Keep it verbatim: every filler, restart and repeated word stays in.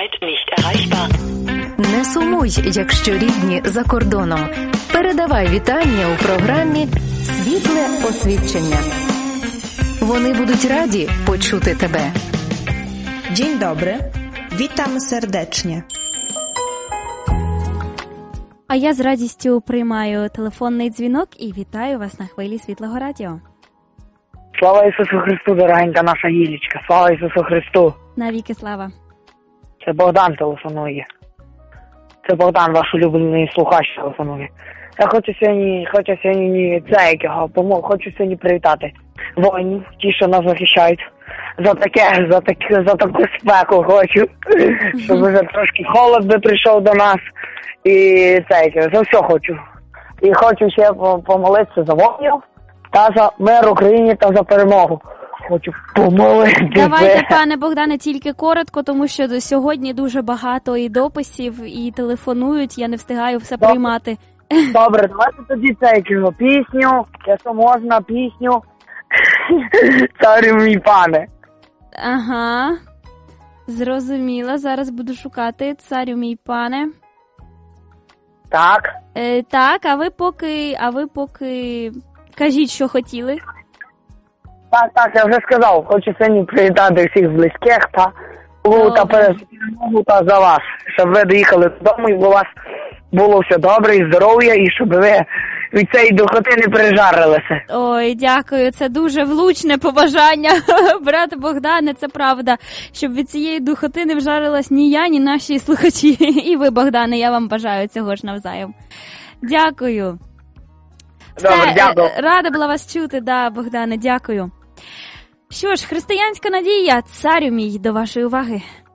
zurzeit nicht erreichbar. Не сумуй, якщо рідні за кордоном. Передавай вітання у програмі «Світле освідчення». Вони будуть раді почути тебе. Dzień dobry. Witam serdecznie. А я з радістю приймаю телефонний дзвінок і вітаю вас на хвилі Світлого радіо. Слава Ісусу Христу, дорогенька наша Юлічка. Слава Ісусу Христу. Навіки слава. Це Богдан телефонує. Це Богдан, ваш улюблений слухач, телефонує. Я хочу сьогодні, хочу сьогодні це, як його, пому- хочу сьогодні привітати воїнів, ті, що нас захищають. За таке, за таке, за таку спеку хочу, щоб вже трошки холод би прийшов до нас. І це, за все хочу. І хочу ще помолитися за воїнів та за мир Україні та за перемогу. Хочу помолитися. Давайте, пане Богдане, тільки коротко, тому що до сьогодні дуже багато і дописів, і телефонують, я не встигаю все Добре. приймати. Добре, давайте тоді це, пісню, якщо можна, пісню. Царю мій пане. Ага, зрозуміла, зараз буду шукати «Царю мій пане». Так. Е, так, а ви поки, а ви поки кажіть, що хотіли. Так, так, я вже сказав. Хочу сьогодні привітати всіх близьких та та перемогу та за вас. Щоб ви доїхали додому і у вас було все добре і здоров'я, і щоб ви від цієї духоти не пережарилися. Ой, дякую, це дуже влучне побажання, брате Богдане, це правда. Щоб від цієї духоти не вжарилась ні я, ні наші слухачі. І ви, Богдане, я вам бажаю цього ж навзаєм. Дякую. Добре, Все, дякую. рада була вас чути, да, Богдане, дякую. Що ж, християнська надія, царю мій, до вашої уваги.